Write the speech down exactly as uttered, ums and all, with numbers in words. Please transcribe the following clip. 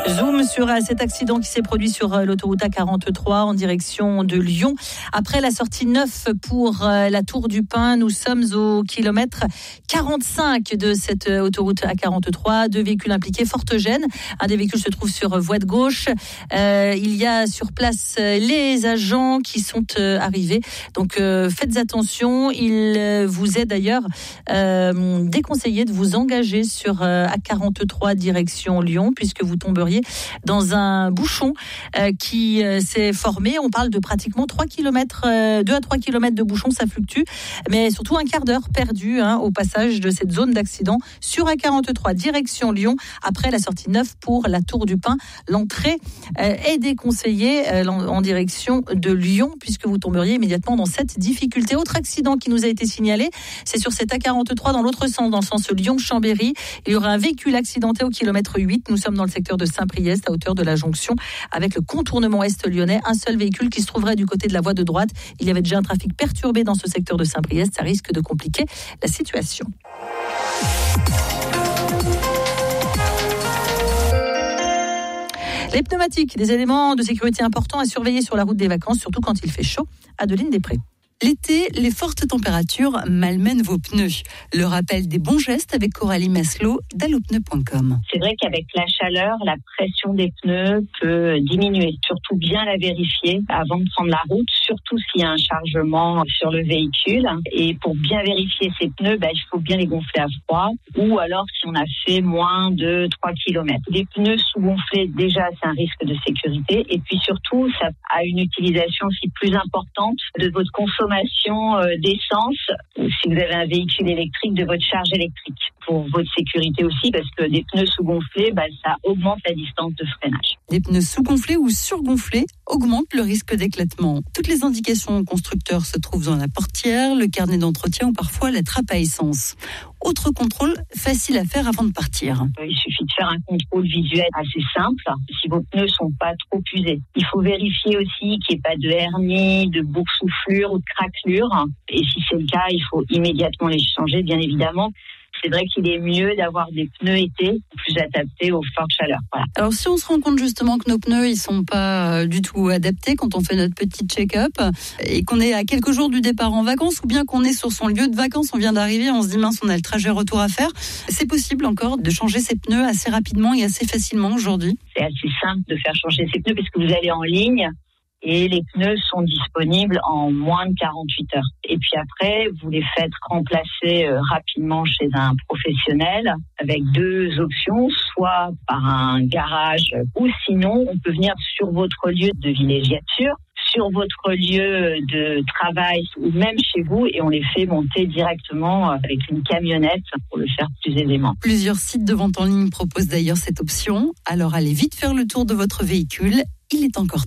Zoom sur cet accident qui s'est produit sur l'autoroute A quarante-trois en direction de Lyon. Après la sortie neuf pour la Tour du Pin, nous sommes au kilomètre quarante-cinq de cette autoroute A quarante-trois. Deux véhicules impliqués, forte gêne. Un des véhicules se trouve sur voie de gauche. Euh, il y a sur place les agents qui sont arrivés. Donc euh, faites attention. Il vous est d'ailleurs euh, déconseillé de vous engager sur euh, A quarante-trois direction Lyon, puisque vous tomberiez dans un bouchon euh, qui euh, s'est formé. On parle de pratiquement trois kilomètres, euh, deux à trois kilomètres de bouchon, ça fluctue, mais surtout un quart d'heure perdu hein, au passage de cette zone d'accident sur A quarante-trois direction Lyon, après la sortie neuf pour la Tour du Pin. L'entrée euh, est déconseillée euh, en direction de Lyon, puisque vous tomberiez immédiatement dans cette difficulté. Autre accident qui nous a été signalé, c'est sur cette A quarante-trois dans l'autre sens, dans le sens Lyon-Chambéry. Il y aura un véhicule accidenté au kilomètre huit. Nous sommes dans le secteur de Saint-Priest, à hauteur de la jonction avec le contournement est lyonnais. Un seul véhicule qui se trouverait du côté de la voie de droite. Il y avait déjà un trafic perturbé dans ce secteur de Saint-Priest. Ça risque de compliquer la situation. Les pneumatiques, des éléments de sécurité importants à surveiller sur la route des vacances, surtout quand il fait chaud. Adeline Després. L'été, les fortes températures malmènent vos pneus. Le rappel des bons gestes avec Coralie Maslow d'allopneu point com. C'est vrai qu'avec la chaleur, la pression des pneus peut diminuer. Surtout bien la vérifier avant de prendre la route, surtout s'il y a un chargement sur le véhicule. Et pour bien vérifier ces pneus, bah, il faut bien les gonfler à froid, ou alors si on a fait moins de trois kilomètres. Les pneus sous-gonflés, déjà, c'est un risque de sécurité. Et puis surtout, ça a une utilisation aussi plus importante de votre consommation d'essence, ou si vous avez un véhicule électrique, de votre charge électrique, pour votre sécurité aussi, parce que des pneus sous-gonflés, bah, ça augmente la distance de freinage. Des pneus sous-gonflés ou surgonflés augmentent le risque d'éclatement. Toutes les indications constructeurs se trouvent dans la portière, le carnet d'entretien ou parfois la trappe à essence. Autre contrôle facile à faire avant de partir. Il suffit de faire un contrôle visuel assez simple, si vos pneus sont pas trop usés. Il faut vérifier aussi qu'il n'y ait pas de hernie, de boursouflure ou de craquelure. Et si c'est le cas, il faut immédiatement les changer, bien évidemment. C'est vrai qu'il est mieux d'avoir des pneus été plus adaptés aux fortes chaleurs. Voilà. Alors si on se rend compte justement que nos pneus ils sont pas du tout adaptés quand on fait notre petit check-up et qu'on est à quelques jours du départ en vacances, ou bien qu'on est sur son lieu de vacances, on vient d'arriver, on se dit mince, on a le trajet retour à faire, c'est possible encore de changer ses pneus assez rapidement et assez facilement aujourd'hui? C'est assez simple de faire changer ses pneus parce que vous allez en ligne et les pneus sont disponibles en moins de quarante-huit heures. Et puis après, vous les faites remplacer euh, rapidement chez un professionnel avec deux options, soit par un garage ou sinon on peut venir sur votre lieu de villégiature, sur votre lieu de travail ou même chez vous, et on les fait monter directement avec une camionnette pour le faire plus aisément. Plusieurs sites de vente en ligne proposent d'ailleurs cette option. Alors allez vite faire le tour de votre véhicule. Il est encore